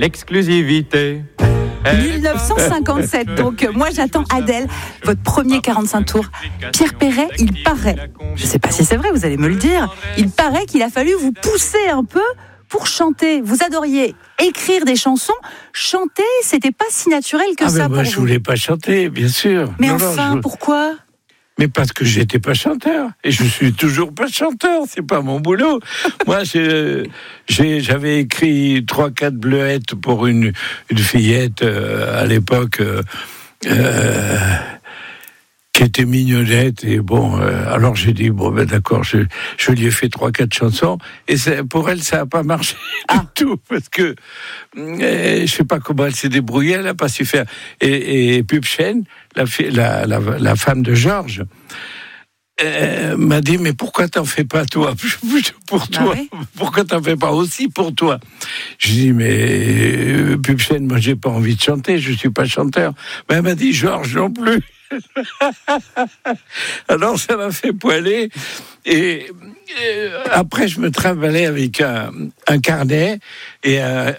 l'exclusivité. 1957, donc moi j'attends Adèle, votre premier 45 tours. Pierre Perret, il paraît, je ne sais pas si c'est vrai, vous allez me le dire, il paraît qu'il a fallu vous pousser un peu pour chanter. Vous adoriez écrire des chansons, chanter, c'était pas si naturel que ça pour moi, vous. je voulais pas chanter, bien sûr. Mais pourquoi ? Mais parce que j'étais pas chanteur. Et je suis toujours pas chanteur, c'est pas mon boulot. Moi, j'avais écrit 3-4 bleuettes pour une fillette à l'époque qui était mignonnette. Et bon, alors j'ai dit, d'accord, je lui ai fait 3-4 chansons. Et pour elle, ça a pas marché du tout. Parce que je sais pas comment elle s'est débrouillée, elle a pas su faire. Et Pupchen, la femme de Georges, m'a dit, mais pourquoi t'en fais pas toi pour toi? Oui. Pourquoi t'en fais pas aussi pour toi? Je dis, mais Pupchen, moi j'ai pas envie de chanter, je suis pas chanteur. Mais elle m'a dit, Georges non plus. Alors ça m'a fait poiler. Et après je me travaillais avec un carnet et